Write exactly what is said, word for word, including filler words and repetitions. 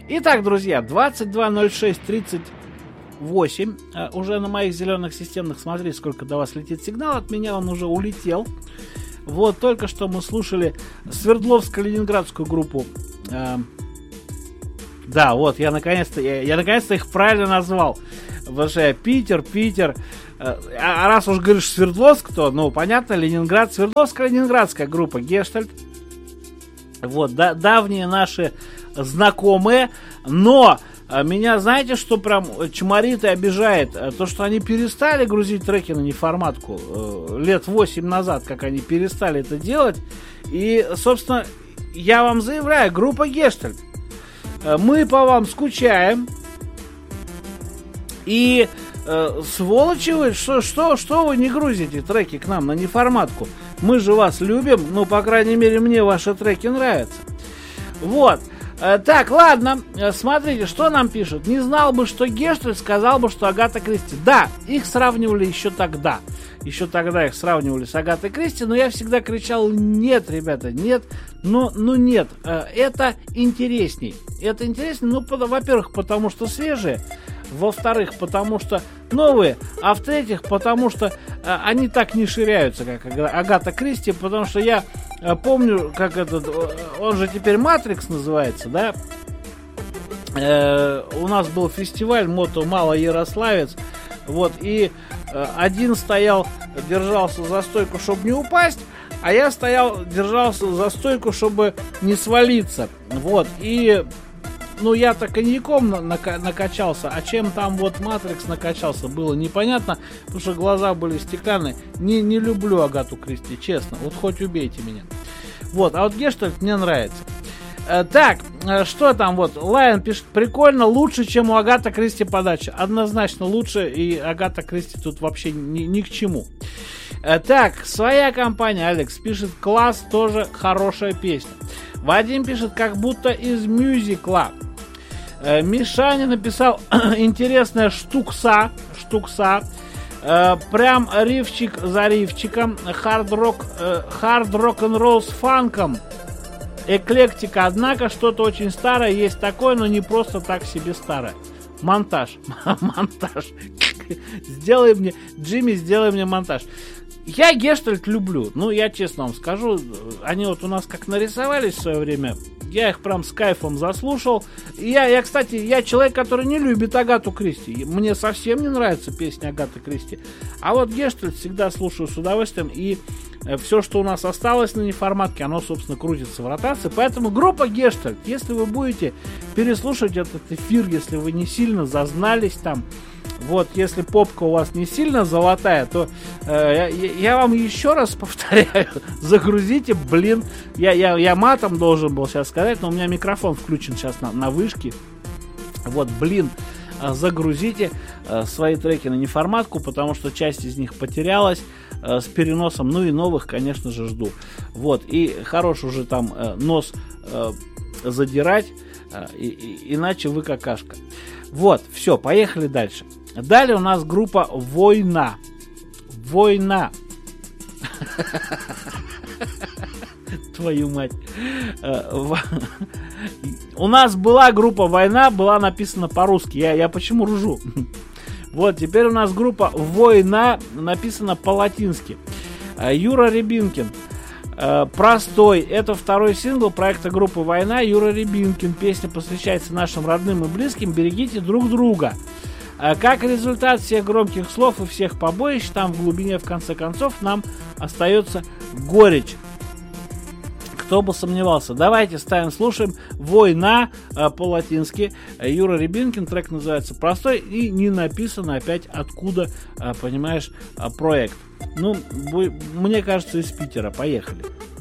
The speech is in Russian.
Итак, друзья, двадцать два ноль шесть тридцать восемь. Уже на моих зеленых системных, смотрите, сколько до вас летит сигнал. От меня он уже улетел. Вот, только что мы слушали Свердловско-Ленинградскую группу. Да, вот, я наконец-то, я, я наконец-то их правильно назвал. Потому что я Питер, Питер. А, а раз уж говоришь Свердловск, то, ну, понятно, Ленинград. Свердловско-Ленинградская группа Гештальт. Вот, да, давние наши знакомые. Но а, меня, знаете, что прям чморит и обижает? То, что они перестали грузить треки на неформатку э, лет восемь назад, как они перестали это делать. И, собственно, я вам заявляю, группа Гештальт, мы по вам скучаем. И э, сволочи вы, что, что, что вы не грузите треки к нам на неформатку? Мы же вас любим, ну, по крайней мере, мне ваши треки нравятся. Вот. Э, так, ладно, э, смотрите, что нам пишут. Не знал бы, что Гештальт, сказал бы, что Агата Кристи. Да, их сравнивали еще тогда. Еще тогда их сравнивали с Агатой Кристи, но я всегда кричал: нет, ребята, нет, ну, ну нет, э, это интересней. Это интересней, ну, по, во-первых, потому что свежие. Во-вторых, потому что новые, а в-третьих, потому что э, они так не ширяются, как Агата Кристи, потому что я э, помню, как этот, он же теперь Матрикс называется, да, э, у нас был фестиваль Мото Мало Ярославец, вот, и э, один стоял, держался за стойку, чтобы не упасть, а я стоял, держался за стойку, чтобы не свалиться, вот, и... Ну, я-то коньяком нака- накачался, а чем там вот Матрикс накачался, было непонятно, потому что глаза были стеклянные. Не, не люблю Агату Кристи, честно, вот хоть убейте меня. Вот, а вот Гештальт мне нравится. Э, так, э, что там вот, Лайон пишет: прикольно, лучше, чем у Агаты Кристи подача. Однозначно лучше, и Агата Кристи тут вообще ни, ни к чему. Э, так, своя компания, Алекс пишет: класс, тоже хорошая песня. Вадим пишет: как будто из мюзикла. Э, Мишаня написал: интересная штукса, штукса. Э, прям рифчик за рифчиком. Хард-рок, э, хард-рок-н-ролл с фанком. Эклектика, однако что-то очень старое есть такое, но не просто так себе старое. Монтаж. Монтаж. Сделай мне, Джимми, сделай мне монтаж. Я Гештальт люблю, ну, я честно вам скажу, они вот у нас как нарисовались в свое время, я их прям с кайфом заслушал. Я, я, кстати, я человек, который не любит Агату Кристи, мне совсем не нравится песня Агаты Кристи, а вот Гештальт всегда слушаю с удовольствием, и все, что у нас осталось на неформатке, оно, собственно, крутится в ротации, поэтому группа Гештальт, если вы будете переслушать этот эфир, если вы не сильно зазнались там, вот, если попка у вас не сильно золотая, то э, я, я вам еще раз повторяю, загрузите, блин, я, я, я матом должен был сейчас сказать, но у меня микрофон включен сейчас на, на вышке, вот, блин, загрузите э, свои треки на неформатку, потому что часть из них потерялась э, с переносом, ну и новых, конечно же, жду, вот, и хорош уже там э, нос э, задирать, э, и, и, иначе вы какашка. Вот, все, поехали дальше. Далее у нас группа Война. Война. Твою мать. У нас была группа Война, была написана по-русски. Я, я почему ржу? Вот, теперь у нас группа Война, написана по-латински. Юра Рябинкин. Простой. Это второй сингл проекта группы Война. Юра Рябинкин. Песня посвящается нашим родным и близким. Берегите друг друга. Как результат всех громких слов и всех побоищ, там в глубине, в конце концов, нам остается горечь. Кто бы сомневался. Давайте ставим, слушаем. Война по-латински. Юра Рябинкин. Трек называется «Простой». И не написано опять откуда, понимаешь, проект. Ну, мне кажется, из Питера. Поехали.